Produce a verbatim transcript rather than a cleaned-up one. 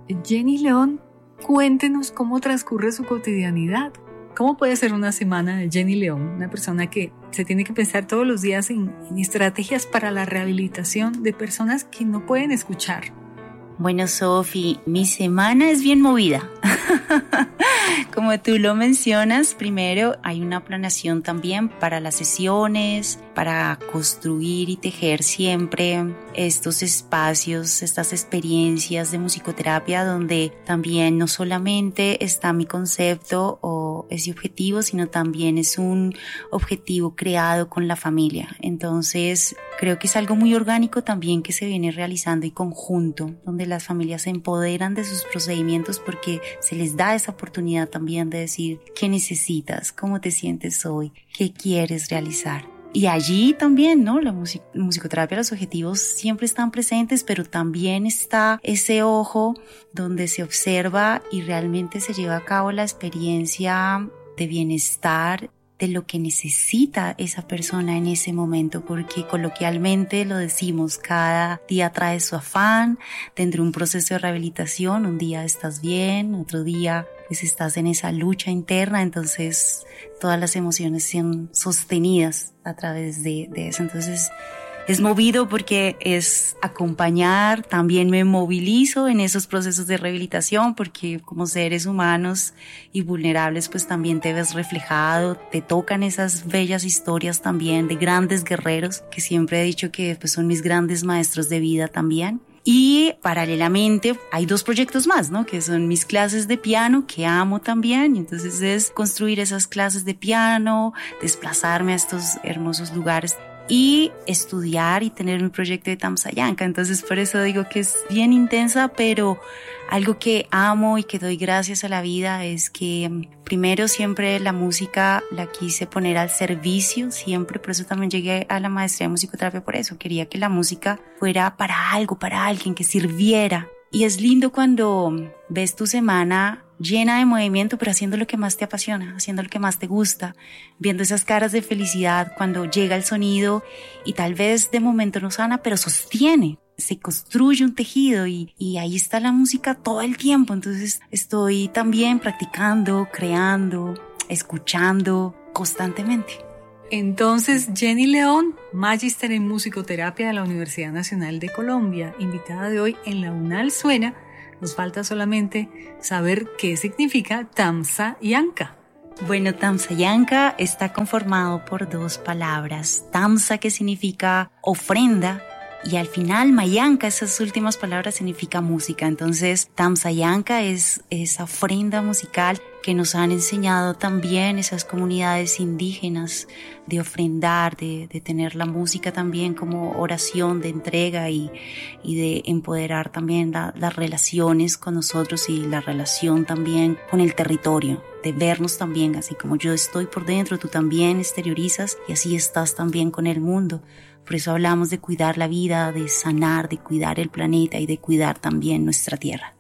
Jenny León, cuéntenos cómo transcurre su cotidianidad. ¿Cómo puede ser una semana de Jenny León? Una persona que se tiene que pensar todos los días en, en estrategias para la rehabilitación de personas que no pueden escuchar. Bueno, Sofi, mi semana es bien movida. Como tú lo mencionas, primero hay una planeación también para las sesiones, para construir y tejer siempre estos espacios, estas experiencias de musicoterapia donde también no solamente está mi concepto o ese objetivo, sino también es un objetivo creado con la familia. Entonces, creo que es algo muy orgánico también que se viene realizando y conjunto, donde las familias se empoderan de sus procedimientos porque se les da esa oportunidad también de decir qué necesitas, cómo te sientes hoy, qué quieres realizar. Y allí también, ¿no? La music- musicoterapia, los objetivos siempre están presentes, pero también está ese ojo donde se observa y realmente se lleva a cabo la experiencia de bienestar, de lo que necesita esa persona en ese momento, porque coloquialmente lo decimos, cada día trae su afán dentro de un proceso de rehabilitación. Un día estás bien, otro día pues estás en esa lucha interna, entonces todas las emociones son sostenidas a través de, de eso. Entonces es movido porque es acompañar, también me movilizo en esos procesos de rehabilitación porque como seres humanos y vulnerables pues también te ves reflejado, te tocan esas bellas historias también de grandes guerreros que siempre he dicho que pues son mis grandes maestros de vida también. Y paralelamente hay dos proyectos más, ¿no? Que son mis clases de piano, que amo también. Entonces es construir esas clases de piano, desplazarme a estos hermosos lugares y estudiar y tener un proyecto de Tamsayanka. Entonces por eso digo que es bien intensa, pero algo que amo y que doy gracias a la vida es que primero siempre la música la quise poner al servicio, siempre, por eso también llegué a la maestría de musicoterapia, por eso quería que la música fuera para algo, para alguien, que sirviera. Y es lindo cuando ves tu semana llena de movimiento, pero haciendo lo que más te apasiona, haciendo lo que más te gusta, viendo esas caras de felicidad cuando llega el sonido y tal vez de momento no sana, pero sostiene, se construye un tejido y, y ahí está la música todo el tiempo. Entonces estoy también practicando, creando, escuchando constantemente. Entonces, Jenny León, Magíster en Musicoterapia de la Universidad Nacional de Colombia, invitada de hoy en La UNAL Suena. Nos falta solamente saber qué significa Tamsayanka. Bueno, Tamsayanka está conformado por dos palabras. Tamsa, que significa ofrenda, y al final Mayanka, esas últimas palabras significa música. Entonces Tamsayanka es esa ofrenda musical que nos han enseñado también esas comunidades indígenas de ofrendar, de, de tener la música también como oración de entrega y, y de empoderar también la, las relaciones con nosotros y la relación también con el territorio, de vernos también, así como yo estoy por dentro, tú también exteriorizas y así estás también con el mundo. Por eso hablamos de cuidar la vida, de sanar, de cuidar el planeta y de cuidar también nuestra tierra.